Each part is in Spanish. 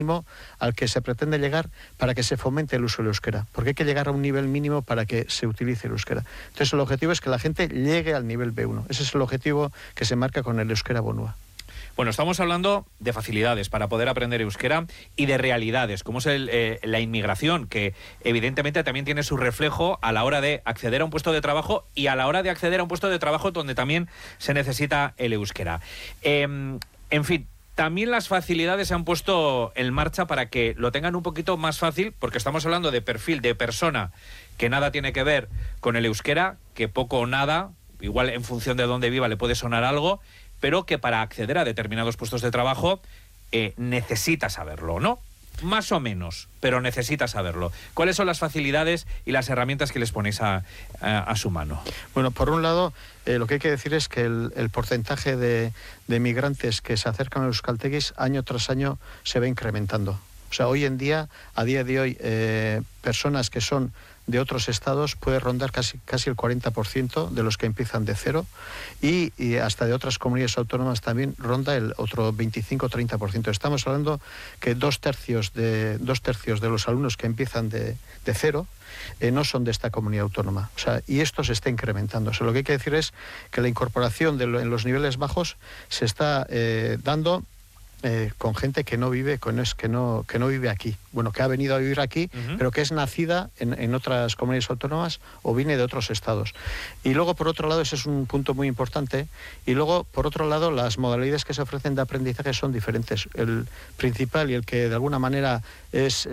al que se pretende llegar para que se fomente el uso del euskera, porque hay que llegar a un nivel mínimo para que se utilice el euskera. Entonces el objetivo es que la gente llegue al nivel B1. Ese es el objetivo que se marca con el euskera bonua. Bueno, estamos hablando de facilidades para poder aprender euskera y de realidades, como es la inmigración, que evidentemente también tiene su reflejo a la hora de acceder a un puesto de trabajo y a la hora de acceder a un puesto de trabajo donde también se necesita el euskera. En fin, también las facilidades se han puesto en marcha para que lo tengan un poquito más fácil, porque estamos hablando de perfil de persona que nada tiene que ver con el euskera, que poco o nada, igual en función de dónde viva le puede sonar algo, pero que para acceder a determinados puestos de trabajo necesita saberlo, ¿no? Más o menos, pero necesita saberlo. ¿Cuáles son las facilidades y las herramientas que les ponéis a su mano? Bueno, por un lado, lo que hay que decir es que el porcentaje de migrantes que se acercan a los euskaltegis año tras año se va incrementando. O sea, hoy en día, a día de hoy, personas que son de otros estados puede rondar casi el 40% de los que empiezan de cero y hasta de otras comunidades autónomas también ronda el otro 25-30%. Estamos hablando que dos tercios de los alumnos que empiezan de cero no son de esta comunidad autónoma. O sea, y esto se está incrementando. O sea, lo que hay que decir es que la incorporación en los niveles bajos se está dando con gente que no vive, que no vive aquí. Bueno, que ha venido a vivir aquí, pero que es nacida en otras comunidades autónomas o viene de otros estados. Y luego, por otro lado, ese es un punto muy importante. Y luego, por otro lado, las modalidades que se ofrecen de aprendizaje son diferentes. El principal y el que de alguna manera es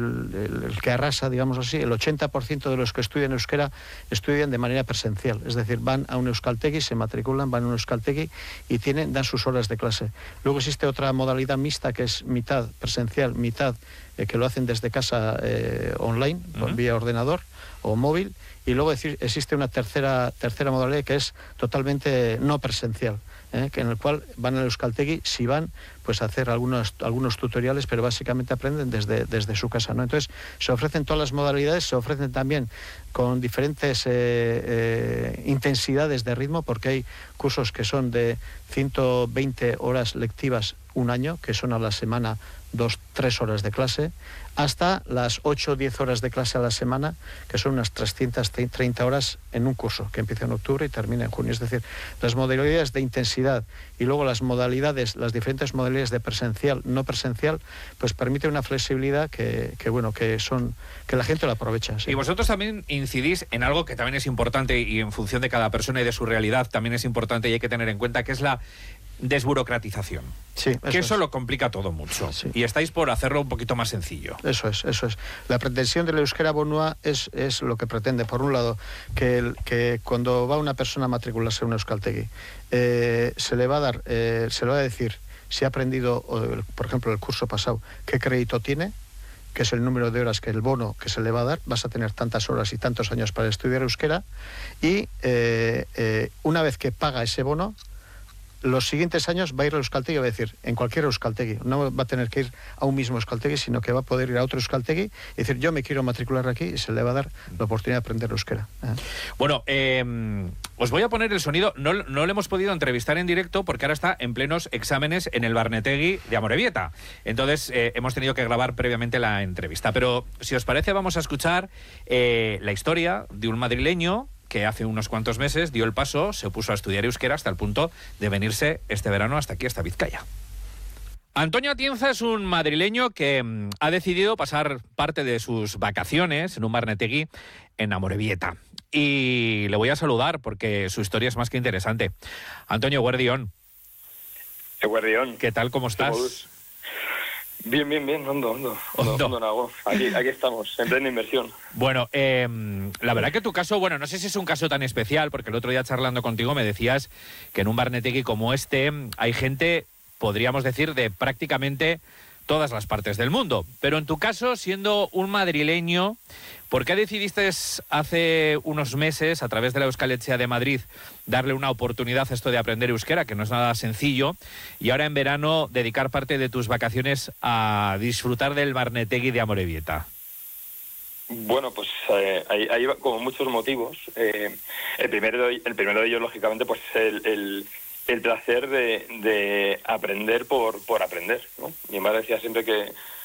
el que arrasa, digamos así, el 80% de los que estudian euskera estudian de manera presencial. Es decir, van a un euskaltegi, se matriculan, van a un euskaltegi y dan sus horas de clase. Luego existe otra modalidad mixta que es mitad presencial, mitad que lo hacen desde casa online, vía ordenador o móvil, y luego existe una tercera modalidad que es totalmente no presencial, que en el cual van al euskaltegi, si van, pues a hacer algunos tutoriales, pero básicamente aprenden desde su casa, ¿no? Entonces, se ofrecen todas las modalidades, se ofrecen también con diferentes intensidades de ritmo, porque hay cursos que son de 120 horas lectivas un año, que son a la semana 2-3 horas de clase, hasta las 8 o 10 horas de clase a la semana, que son unas 330 horas en un curso, que empieza en octubre y termina en junio. Es decir, las modalidades de intensidad y luego las diferentes modalidades de presencial, no presencial, pues permite una flexibilidad que la gente lo aprovecha. ¿Sí? Y vosotros también incidís en algo que también es importante y en función de cada persona y de su realidad también es importante y hay que tener en cuenta, que es la desburocratización. Sí, que eso lo complica todo mucho. Sí. Y estáis por hacerlo un poquito más sencillo. Eso es. La pretensión del euskera bonua es lo que pretende, por un lado, que cuando va una persona a matricularse en un euskaltegi, se le va a decir si ha aprendido, por ejemplo, el curso pasado, qué crédito tiene, que es el número de horas, que el bono que se le va a dar, vas a tener tantas horas y tantos años para estudiar euskera, y una vez que paga ese bono, los siguientes años va a ir al euskaltegi, va a decir, en cualquier euskaltegi, no va a tener que ir a un mismo euskaltegi, sino que va a poder ir a otro euskaltegi y decir, yo me quiero matricular aquí, y se le va a dar la oportunidad de aprender euskera. Bueno, os voy a poner el sonido, no le hemos podido entrevistar en directo porque ahora está en plenos exámenes en el Barnetegi de Amorebieta. Entonces hemos tenido que grabar previamente la entrevista, pero si os parece vamos a escuchar la historia de un madrileño que hace unos cuantos meses dio el paso, se puso a estudiar euskera hasta el punto de venirse este verano hasta aquí, hasta Vizcaya. Antonio Atienza es un madrileño que ha decidido pasar parte de sus vacaciones en un Barnetegi en Amorebieta. Y le voy a saludar porque su historia es más que interesante. Antonio, guardión. Guardión. ¿Qué tal? ¿Cómo estás? Bien, hondo nago. Aquí estamos, en plena inversión. Bueno, la verdad que tu caso, bueno, no sé si es un caso tan especial, porque el otro día charlando contigo me decías que en un Barnetegi como este hay gente, podríamos decir, de prácticamente todas las partes del mundo. Pero en tu caso, siendo un madrileño, ¿por qué decidiste hace unos meses, a través de la Euskal Etxea de Madrid, darle una oportunidad a esto de aprender euskera, que no es nada sencillo, y ahora en verano dedicar parte de tus vacaciones a disfrutar del Barnetegi de Amorebieta? Bueno, pues hay como muchos motivos. El primero de ellos, lógicamente, pues es el placer de aprender por aprender, ¿no? Mi madre decía siempre que